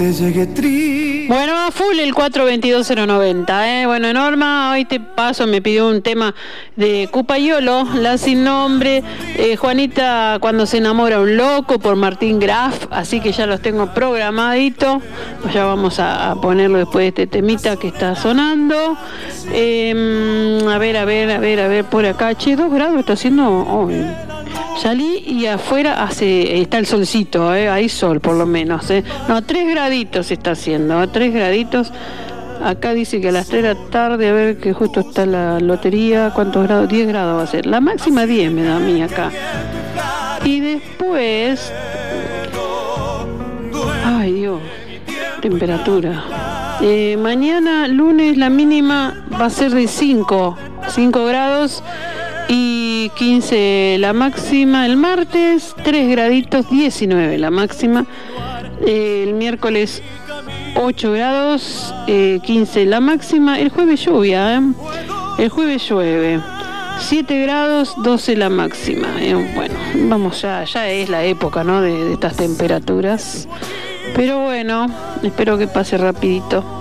Bueno, a full el 422-090, Bueno, Norma, hoy te paso, me pidió un tema de Cupayolo, La Sin Nombre, Juanita Cuando se enamora un loco por Martín Graf, así que ya los tengo programadito, pues ya vamos a ponerlo después de este temita que está sonando. A ver, por acá, 2 grados está haciendo hoy. Salí y afuera está el solcito, hay sol por lo menos, No, 3 graditos está haciendo, 3 graditos. Acá dice que a las 3 de la tarde, a ver que justo está la lotería, ¿cuántos grados? 10 grados va a ser, la máxima 10 me da a mí acá. Y después, ay Dios, temperatura. Mañana, lunes, la mínima va a ser de 5 grados. Y 15 la máxima. El martes 3 graditos, 19 la máxima. El miércoles 8 grados, 15 la máxima. El jueves lluvia, el jueves llueve, 7 grados, 12 la máxima. Bueno, vamos, ya es la época, ¿no? de estas temperaturas. Pero bueno, espero que pase rapidito.